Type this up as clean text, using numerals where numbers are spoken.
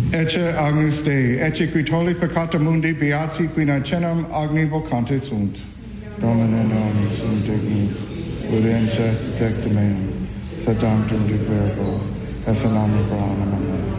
Ecce Agnus Dei, ecce qui tolli peccata mundi, beati qui nacenam agni vocante sunt. Domine nomis sunt dignis, uliences detecta meum, sed tantum de verbo, esse nomen pro anima.